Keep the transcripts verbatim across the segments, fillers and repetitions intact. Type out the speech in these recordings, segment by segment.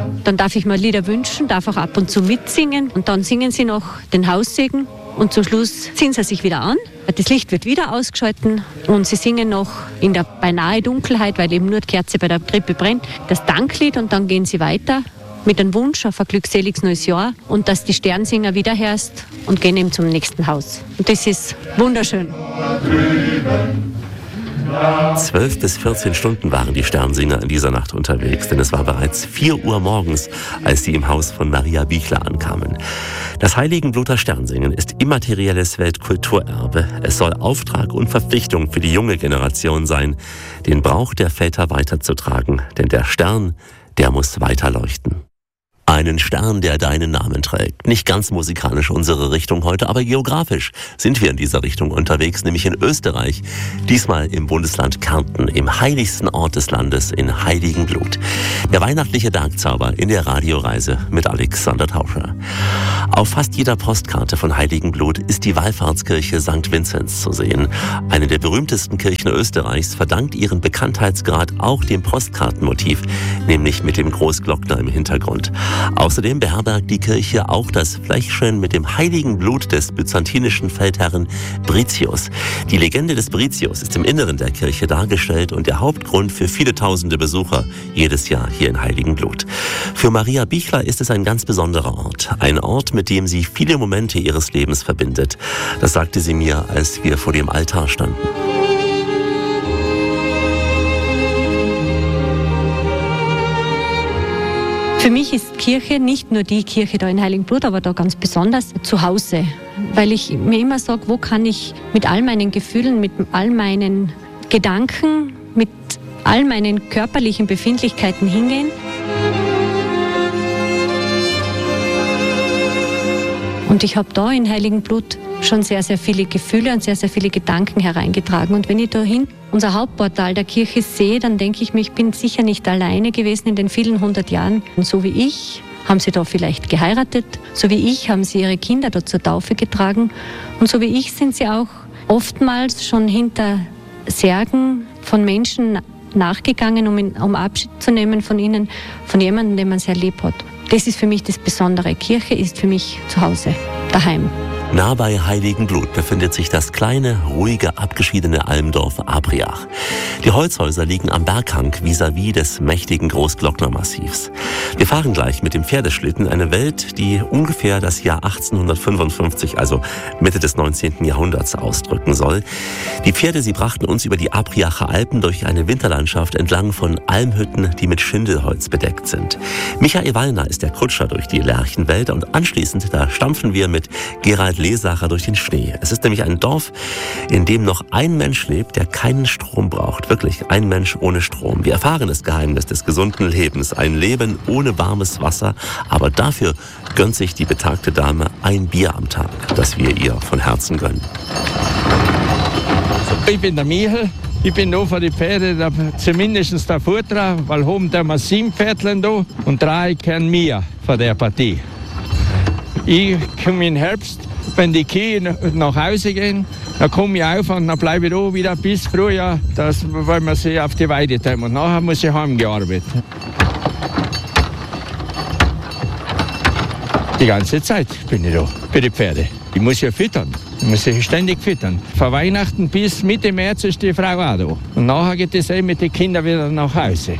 Dann darf ich mir Lieder wünschen, darf auch ab und zu mitsingen. Und dann singen sie noch den Haussegen. Und zum Schluss ziehen sie sich wieder an. Das Licht wird wieder ausgeschalten und sie singen noch in der beinahe Dunkelheit, weil eben nur die Kerze bei der Krippe brennt, das Danklied und dann gehen sie weiter mit einem Wunsch auf ein glückseliges neues Jahr und dass die Sternsinger wiederhörst und gehen eben zum nächsten Haus. Und das ist wunderschön. Zwölf bis vierzehn Stunden waren die Sternsinger in dieser Nacht unterwegs, denn es war bereits vier Uhr morgens, als sie im Haus von Maria Bichler ankamen. Das Heiligenbluter Sternsingen ist immaterielles Weltkulturerbe. Es soll Auftrag und Verpflichtung für die junge Generation sein, den Brauch der Väter weiterzutragen, denn der Stern, der muss weiter leuchten. Einen Stern, der deinen Namen trägt. Nicht ganz musikalisch unsere Richtung heute, aber geografisch sind wir in dieser Richtung unterwegs, nämlich in Österreich. Diesmal im Bundesland Kärnten, im heiligsten Ort des Landes, in Heiligenblut. Der weihnachtliche Bergzauber in der Radioreise mit Alexander Tauscher. Auf fast jeder Postkarte von Heiligenblut ist die Wallfahrtskirche Sankt Vinzenz zu sehen. Eine der berühmtesten Kirchen Österreichs verdankt ihren Bekanntheitsgrad auch dem Postkartenmotiv, nämlich mit dem Großglockner im Hintergrund. Außerdem beherbergt die Kirche auch das Fleischchen mit dem heiligen Blut des byzantinischen Feldherren Britius. Die Legende des Britius ist im Inneren der Kirche dargestellt und der Hauptgrund für viele tausende Besucher jedes Jahr hier in Heiligenblut. Für Maria Bichler ist es ein ganz besonderer Ort. Ein Ort, mit dem sie viele Momente ihres Lebens verbindet. Das sagte sie mir, als wir vor dem Altar standen. Für mich ist Kirche nicht nur die Kirche da in Heiligenblut, aber da ganz besonders zu Hause. Weil ich mir immer sage, wo kann ich mit all meinen Gefühlen, mit all meinen Gedanken, mit all meinen körperlichen Befindlichkeiten hingehen. Und ich habe da in Heiligenblut schon sehr, sehr viele Gefühle und sehr, sehr viele Gedanken hereingetragen. Und wenn ich da hin unser Hauptportal der Kirche sehe, dann denke ich mir, ich bin sicher nicht alleine gewesen in den vielen hundert Jahren. Und so wie ich haben sie da vielleicht geheiratet, so wie ich haben sie ihre Kinder da zur Taufe getragen. Und so wie ich sind sie auch oftmals schon hinter Särgen von Menschen nachgegangen, um, in, um Abschied zu nehmen von ihnen, von jemandem, den man sehr lieb hat. Das ist für mich das Besondere. Kirche ist für mich zu Hause, daheim. Nah bei Heiligenblut befindet sich das kleine, ruhige, abgeschiedene Almdorf Abriach. Die Holzhäuser liegen am Berghang vis-à-vis des mächtigen Großglocknermassivs. Wir fahren gleich mit dem Pferdeschlitten eine Welt, die ungefähr das Jahr achtzehnhundertfünfundfünfzig, also Mitte des neunzehnten Jahrhunderts, ausdrücken soll. Die Pferde, sie brachten uns über die Abriacher Alpen durch eine Winterlandschaft entlang von Almhütten, die mit Schindelholz bedeckt sind. Michael Wallner ist der Kutscher durch die Lerchenwälder und anschließend, da stampfen wir mit Gerald Lesacher durch den Schnee. Es ist nämlich ein Dorf, in dem noch ein Mensch lebt, der keinen Strom braucht. Wirklich, ein Mensch ohne Strom. Wir erfahren das Geheimnis des gesunden Lebens. Ein Leben ohne warmes Wasser. Aber dafür gönnt sich die betagte Dame ein Bier am Tag, das wir ihr von Herzen gönnen. Ich bin der Michel. Ich bin da für die Pferde, da, zumindest der Futter, weil oben haben wir sieben Pferdchen da und drei kennen mir von der Partie. Ich komme im Herbst, wenn die Kühe nach Hause gehen, dann komme ich auf und dann bleibe ich da wieder bis Frühjahr, das, weil wir sie auf die Weide tun. Und nachher muss ich heimgearbeitet. Die ganze Zeit bin ich da für die Pferde. Ich muss ja füttern, ich muss sie ständig füttern. Von Weihnachten bis Mitte März ist die Frau auch da. Und nachher geht es eben mit den Kindern wieder nach Hause.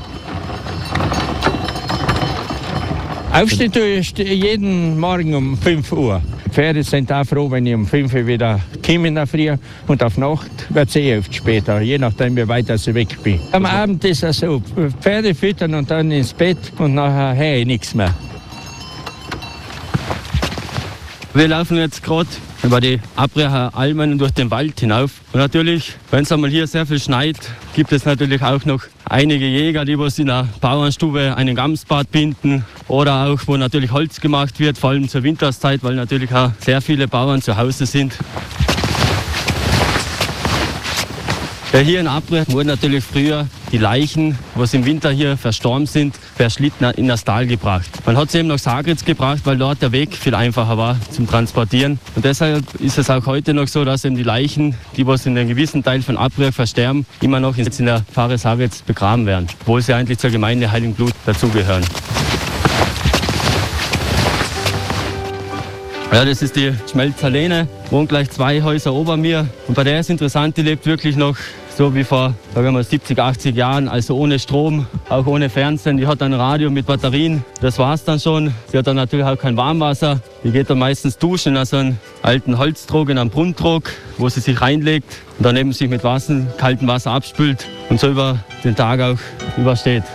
Aufstehen tue ich jeden Morgen um fünf Uhr. Die Pferde sind auch froh, wenn ich um fünf Uhr wieder komme in der Früh. Und auf Nacht wird es eh oft später, je nachdem, wie weit ich weg bin. Am Abend ist es so, Pferde füttern und dann ins Bett und nachher höre ich nichts mehr. Wir laufen jetzt gerade über die Abriacher Almen durch den Wald hinauf. Und natürlich, wenn es einmal hier sehr viel schneit, gibt es natürlich auch noch einige Jäger, die was in der Bauernstube einen Gamsbart binden oder auch, wo natürlich Holz gemacht wird, vor allem zur Winterszeit, weil natürlich auch sehr viele Bauern zu Hause sind. Ja, hier in Abriach wurden natürlich früher die Leichen, was im Winter hier verstorben sind, per Schlitten in das Tal gebracht. Man hat sie eben nach Sagritz gebracht, weil dort der Weg viel einfacher war zum Transportieren. Und deshalb ist es auch heute noch so, dass eben die Leichen, die was in einem gewissen Teil von Abriach versterben, immer noch in der Pfarre Sagritz begraben werden, obwohl sie eigentlich zur Gemeinde Heiligenblut dazugehören. Ja, das ist die Schmelzerlene, wohnt gleich zwei Häuser ober mir. Und bei der ist interessant, die lebt wirklich noch so wie vor, sagen wir mal, siebzig, achtzig Jahren, also ohne Strom, auch ohne Fernsehen. Die hat ein Radio mit Batterien, das war's dann schon. Sie hat dann natürlich auch kein Warmwasser. Die geht dann meistens duschen in so einen alten Holztrog, in einem Brunnentrog, wo sie sich reinlegt und dann eben sich mit Wasser, kaltem Wasser abspült und so über den Tag auch übersteht.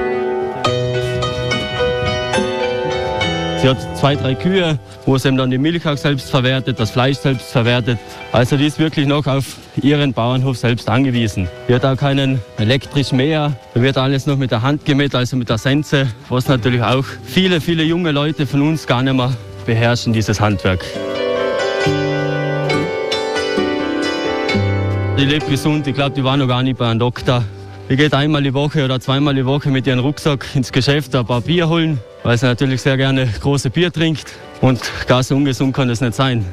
Sie hat zwei, drei Kühe, wo sie eben dann die Milch auch selbst verwertet, das Fleisch selbst verwertet. Also die ist wirklich noch auf ihren Bauernhof selbst angewiesen. Die hat auch keinen elektrischen Mäher. Da wird alles noch mit der Hand gemäht, also mit der Sense, was natürlich auch viele, viele junge Leute von uns gar nicht mehr beherrschen, dieses Handwerk. Die lebt gesund, ich glaube, die war noch gar nicht bei einem Doktor. Die geht einmal die Woche oder zweimal die Woche mit ihrem Rucksack ins Geschäft ein paar Bier holen, weil sie natürlich sehr gerne große Bier trinkt. Und gar so ungesund kann das nicht sein.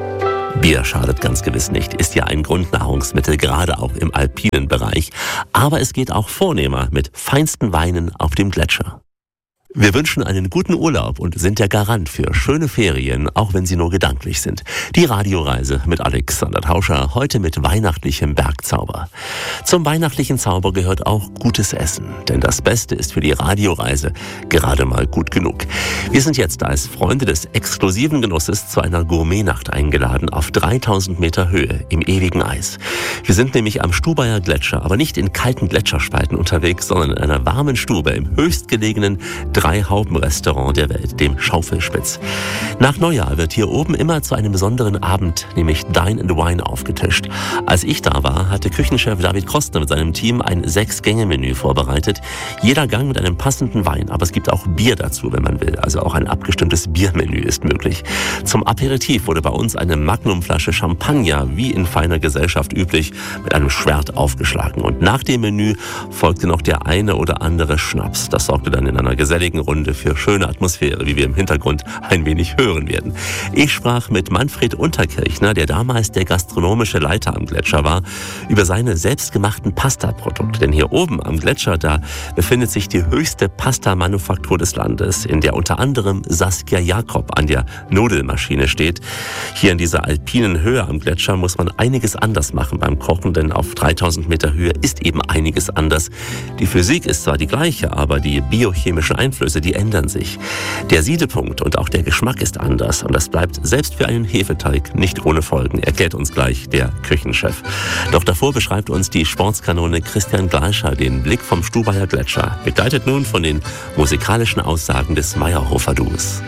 Bier schadet ganz gewiss nicht, ist ja ein Grundnahrungsmittel, gerade auch im alpinen Bereich. Aber es geht auch vornehmer mit feinsten Weinen auf dem Gletscher. Wir wünschen einen guten Urlaub und sind der Garant für schöne Ferien, auch wenn sie nur gedanklich sind. Die Radioreise mit Alexander Tauscher, heute mit weihnachtlichem Bergzauber. Zum weihnachtlichen Zauber gehört auch gutes Essen, denn das Beste ist für die Radioreise gerade mal gut genug. Wir sind jetzt als Freunde des exklusiven Genusses zu einer Gourmetnacht eingeladen auf dreitausend Meter Höhe im ewigen Eis. Wir sind nämlich am Stubaier Gletscher, aber nicht in kalten Gletscherspalten unterwegs, sondern in einer warmen Stube im höchstgelegenen Drei-Hauben-Restaurant der Welt, dem Schaufelspitz. Nach Neujahr wird hier oben immer zu einem besonderen Abend, nämlich Dine and Wine, aufgetischt. Als ich da war, hatte Küchenchef David Krostner mit seinem Team ein Sechs-Gänge-Menü vorbereitet. Jeder Gang mit einem passenden Wein, aber es gibt auch Bier dazu, wenn man will. Also auch ein abgestimmtes Biermenü ist möglich. Zum Aperitif wurde bei uns eine Magnumflasche Champagner, wie in feiner Gesellschaft üblich, mit einem Schwert aufgeschlagen. Und nach dem Menü folgte noch der eine oder andere Schnaps. Das sorgte dann in einer geselligen Runde für schöne Atmosphäre, wie wir im Hintergrund ein wenig hören werden. Ich sprach mit Manfred Unterkirchner, der damals der gastronomische Leiter am Gletscher war, über seine selbstgemachten Pasta-Produkte. Denn hier oben am Gletscher, da befindet sich die höchste Pasta-Manufaktur des Landes, in der unter anderem Saskia Jakob an der Nudelmaschine steht. Hier in dieser alpinen Höhe am Gletscher muss man einiges anders machen beim Kochen, denn auf dreitausend Meter Höhe ist eben einiges anders. Die Physik ist zwar die gleiche, aber die biochemischen Einflüsse, die ändern sich. Der Siedepunkt und auch der Geschmack ist anders und das bleibt selbst für einen Hefeteig nicht ohne Folgen, erklärt uns gleich der Küchenchef. Doch davor beschreibt uns die Sportskanone Christian Gleischer den Blick vom Stubaier Gletscher, begleitet nun von den musikalischen Aussagen des Meyerhofer Duos.